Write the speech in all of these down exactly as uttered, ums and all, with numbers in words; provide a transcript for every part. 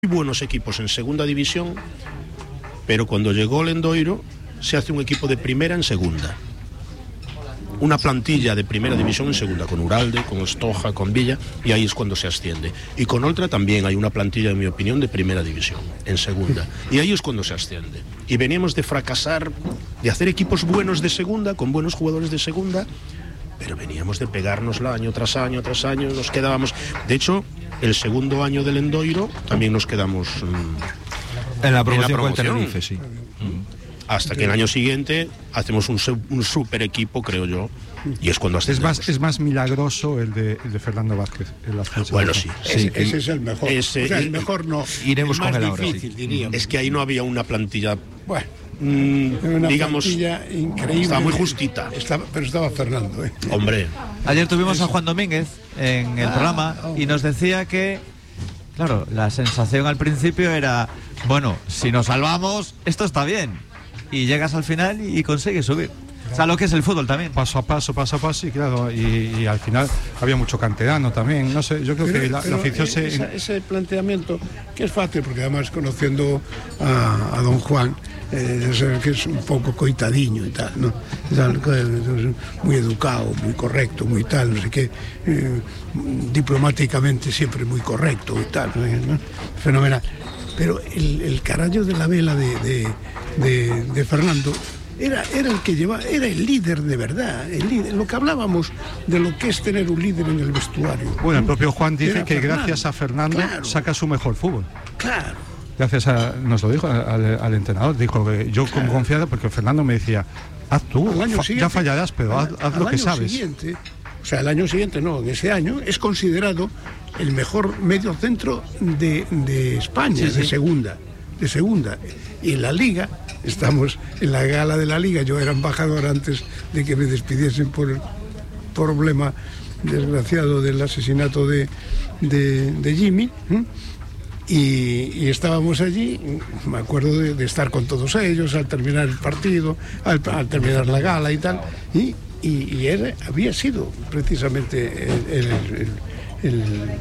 buenos equipos en segunda división, pero cuando llegó el Lendoiro se hace un equipo de primera en segunda, una plantilla de primera división en segunda, con Uralde, con Estoja, con Villa, y ahí es cuando se asciende. Y con Oltra también hay una plantilla, en mi opinión, de primera división en segunda, y ahí es cuando se asciende. Y veníamos de fracasar, de hacer equipos buenos de segunda, con buenos jugadores de segunda, pero veníamos de pegárnosla año tras año tras año, nos quedábamos. De hecho, el segundo año del Lendoiro también nos quedamos mmm, en la promoción, en la promoción. Tenerife, sí. Hasta que el año siguiente hacemos un, un super equipo, creo yo, y es cuando ascendemos. Es más, es más milagroso el de, el de Fernando Vázquez. El bueno, sí. Ese, sí ese es el mejor. Ese, o sea, el mejor no. Iremos el con más él ahora. Difícil, Sí. diríamos. Es que ahí no había una plantilla. Bueno. Mmm, una digamos, plantilla increíble. Estaba muy justita. Estaba, pero estaba Fernando, ¿eh? Hombre. Ayer tuvimos Eso. a Juan Domínguez en el ah, programa oh. y nos decía que, claro, la sensación al principio era, bueno, si nos salvamos, esto está bien. Y llegas al final y, y consigues subir. O sea, lo que es el fútbol también. Paso a paso, paso a paso, y claro, y, y al final había mucho canterano también. No sé, yo creo pero, que la, la afición se... Esa, ese planteamiento, que es fácil, porque además conociendo a, a don Juan, eh, que es un poco coitadiño y tal, ¿no? Muy educado, muy correcto, muy tal, no sé qué, eh, diplomáticamente siempre muy correcto y tal, ¿no? Fenomenal. Pero el, el carallo de la vela de, de, de, de Fernando era, era el que llevaba, era el líder de verdad, el líder, lo que hablábamos de lo que es tener un líder en el vestuario. Bueno, el propio Juan dice era que Fernando. Gracias a Fernando claro. saca su mejor fútbol. Claro. Gracias a, nos lo dijo al, al entrenador, dijo que yo claro. como confiado, porque Fernando me decía, haz tú, fa, siguiente, ya fallarás, pero haz, haz lo que sabes. Siguiente, o sea, el año siguiente, no, en ese año, es considerado el mejor medio centro de, de España, sí, de sí. segunda, de segunda. Y en la Liga, estamos en la gala de la Liga, yo era embajador antes de que me despidiesen por el problema desgraciado del asesinato de, de, de Jimmy, ¿eh? y, y estábamos allí, me acuerdo de, de estar con todos ellos al terminar el partido, al, al terminar la gala y tal, y, y, y él había sido precisamente el, el, el El,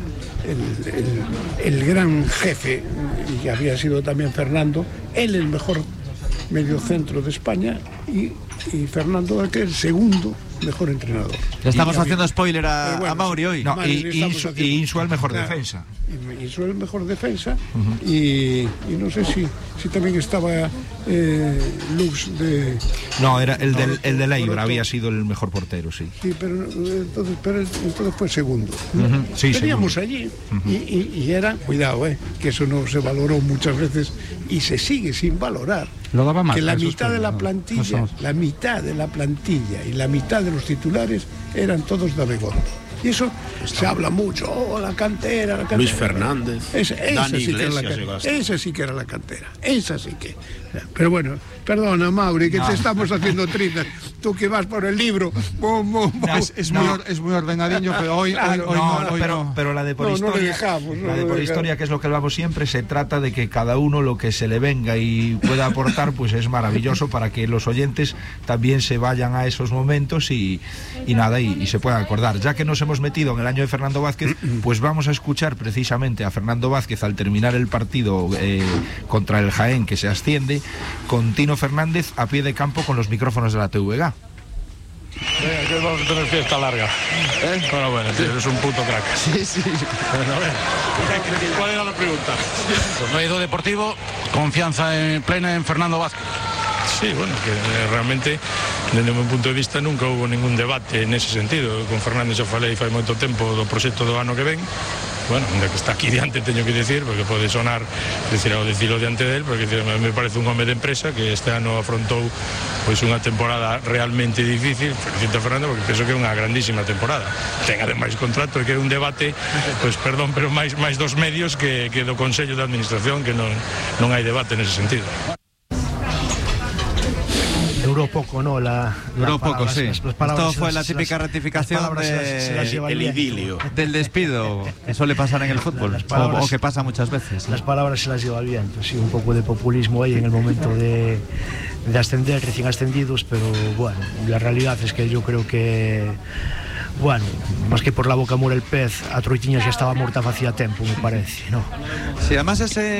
el, el, el gran jefe, y había sido también Fernando, él el mejor mediocentro de España y, y Fernando el segundo mejor entrenador. Le estamos y haciendo había, spoiler a, bueno, a Mauri hoy. No, y, y, Insu, y Insu el mejor claro, defensa. Insu el mejor defensa uh-huh. y, y no sé si, si también estaba eh, Lux de... No, era el del, el de Leibar, había sido el mejor portero, sí. Sí, pero entonces, pero entonces fue segundo. Uh-huh. Sí, Teníamos segundo. allí uh-huh. y, y, y era, cuidado, eh, que eso no se valoró muchas veces y se sigue sin valorar. Lo daba mal, que la mitad mitad de la plantilla, no, no la mitad de la plantilla y la mitad de los titulares eran todos de Abegón. Y eso se habla mucho, oh, la cantera, la cantera. Luis Fernández, esa, esa Dani sí Iglesias, que era la, esa sí que era la cantera, esa sí que. Pero bueno, perdona, Mauri, que no. te estamos haciendo trizas. Tú que vas por el libro. Bom, bom, bom. No, es, es, no. muy, es muy ordenadinho, pero hoy, claro, hoy, hoy no, no. Hoy pero, no. pero la de por no, historia, no dejamos, no la de por dejamos. historia, que es lo que hablamos siempre, se trata de que cada uno lo que se le venga y pueda aportar, pues es maravilloso para que los oyentes también se vayan a esos momentos y, y nada, y, y se puedan acordar. Ya que nos hemos metido en el año de Fernando Vázquez, pues vamos a escuchar precisamente a Fernando Vázquez al terminar el partido eh, contra el Jaén, que se asciende, con Tino Fernández a pie de campo con los micrófonos de la T V G. Venga, que vamos a tener fiesta larga. ¿Eh? Bueno, bueno, sí. Eres un puto crack. Sí, sí. Bueno, a ver. ¿Cuál era la pregunta? Pues no ha ido deportivo, confianza en plena en Fernando Vázquez. Sí, bueno, que eh, realmente, desde mi punto de vista, nunca hubo ningún debate en ese sentido. Con Fernando xa falei fai moito tempo do proxecto do ano que ven. Bueno, de que está aquí diante teño que decir, porque pode sonar decir ao decirlo diante del, porque decir, me parece un home de empresa que este ano afrontou pois unha temporada realmente difícil. Felicito a Fernando porque penso que é unha grandísima temporada. Ten ademais contrato e que é un debate, pois perdón, pero máis máis dos medios que, que do Consello de Administración, que non, non hai debate nese sentido. Duró poco, ¿no? La, Duró las poco, palabras, sí. Las, las palabras, Esto fue las, la típica las, rectificación las de, se las, se las el, el idilio. Del despido que suele pasar en el fútbol, palabras, o, o que pasa muchas veces. Las palabras se las lleva el viento, sí, un poco de populismo ahí en el momento de, de ascender, recién ascendidos, pero bueno, la realidad es que yo creo que Bueno, más que por la boca muere el pez, a Troitiña xa estaba morta facía tempo, me parece, ¿no? Si además ese